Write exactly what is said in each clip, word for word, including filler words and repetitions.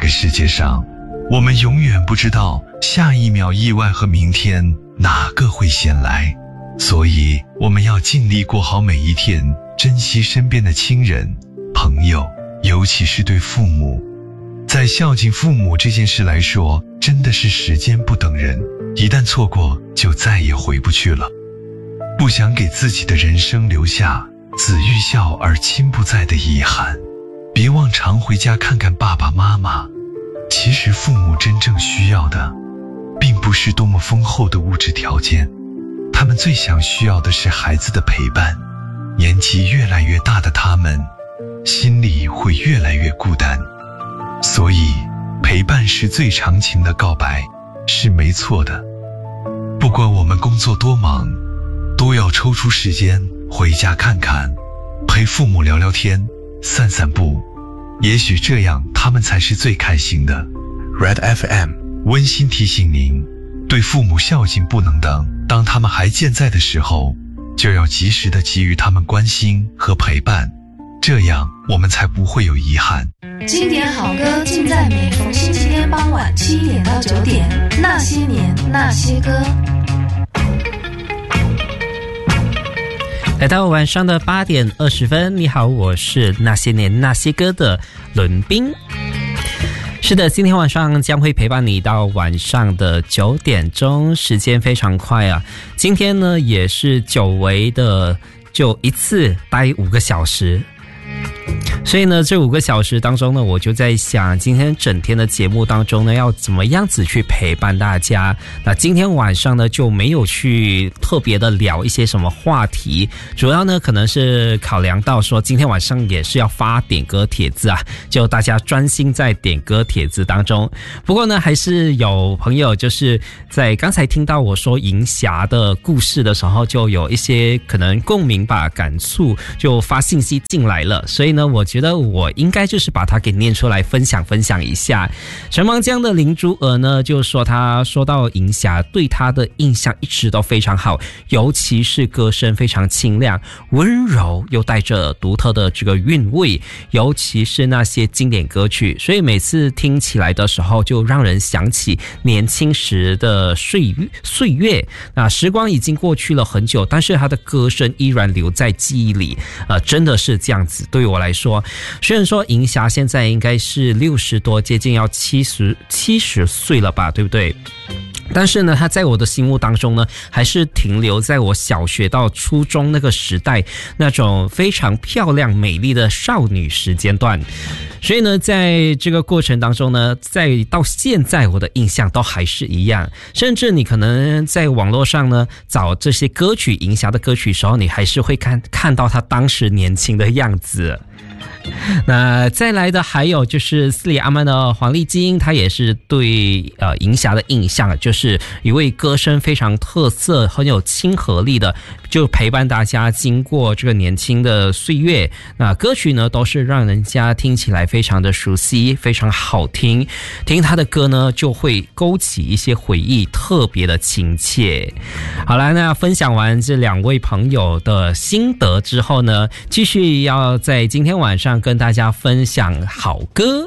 个世界上，我们永远不知道下一秒意外和明天哪个会先来，所以我们要尽力过好每一天，珍惜身边的亲人、朋友，尤其是对父母。在孝敬父母这件事来说，真的是时间不等人，一旦错过就再也回不去了。不想给自己的人生留下子欲孝而亲不在的遗憾，别忘常回家看看爸爸妈妈。其实父母真正需要的并不是多么丰厚的物质条件，他们最想需要的是孩子的陪伴。年纪越来越大的他们，心里会越来越孤单，所以陪伴是最长情的告白，是没错的。不管我们工作多忙，都要抽出时间回家看看，陪父母聊聊天，散散步，也许这样他们才是最开心的。 Red F M 温馨提醒您，对父母孝敬不能等，当他们还健在的时候，就要及时的给予他们关心和陪伴，这样我们才不会有遗憾。 经典好歌尽在每逢星期天傍晚七点到九点，那些年那些歌。 来到晚上的八点二十分，你好，我是那些年那些歌的伦彬。是的，今天晚上将会陪伴你到晚上的九点钟，时间非常快啊。今天呢也是久违的，就一次待五个小时。所以呢，这五个小时当中呢，我就在想，今天整天的节目当中呢，要怎么样子去陪伴大家。那今天晚上呢，就没有去特别的聊一些什么话题，主要呢，可能是考量到说，今天晚上也是要发点歌帖子啊，就大家专心在点歌帖子当中。不过呢，还是有朋友就是在刚才听到我说银霞的故事的时候，就有一些可能共鸣吧、感触，就发信息进来了。所以呢，我觉得我应该就是把它给念出来分享分享一下。陈芒江的林珠儿呢，就说他说到银霞对他的印象一直都非常好，尤其是歌声非常清亮温柔，又带着独特的这个韵味，尤其是那些经典歌曲，所以每次听起来的时候就让人想起年轻时的岁岁月。那时光已经过去了很久，但是他的歌声依然留在记忆里，呃，真的是这样子。对我来说，虽然说银霞现在应该是六十多，接近要七十七十岁了吧，对不对？但是呢，她在我的心目当中呢，还是停留在我小学到初中那个时代，那种非常漂亮美丽的少女时间段。所以呢，在这个过程当中呢，在到现在我的印象都还是一样，甚至你可能在网络上呢找这些歌曲银霞的歌曲的时候，你还是会看看到她当时年轻的样子。那再来的还有就是斯里阿曼的黄丽晶，她也是对呃银霞的印象，就是一位歌声非常特色、很有亲和力的，就陪伴大家经过这个年轻的岁月。那歌曲呢，都是让人家听起来非常的熟悉，非常好听。听她的歌呢，就会勾起一些回忆，特别的亲切。好了，那分享完这两位朋友的心得之后呢，继续要在今天晚上跟大家分享好歌。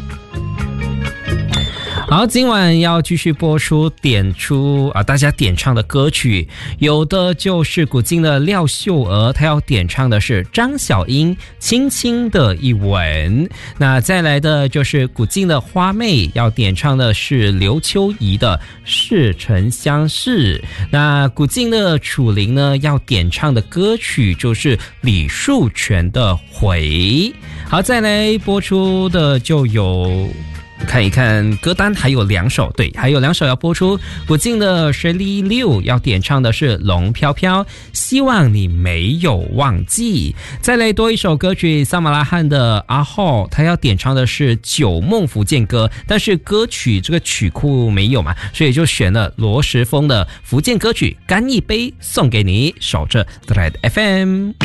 好，今晚要继续播出点出啊，大家点唱的歌曲，有的就是古今的廖秀娥，她要点唱的是张小英《轻轻的一吻》。那再来的就是古今的花妹，要点唱的是刘秋怡的《似曾相识》。那古今的楚玲呢，要点唱的歌曲就是李树全的《回》。好，再来播出的就有看一看歌单，还有两首，对，还有两首要播出。古晋的十里六要点唱的是龙飘飘，希望你没有忘记。再来多一首歌曲，萨马拉罕的阿浩，他要点唱的是九梦福建歌，但是歌曲这个曲库没有嘛，所以就选了罗时丰的福建歌曲干一杯送给你，守着 Red F M。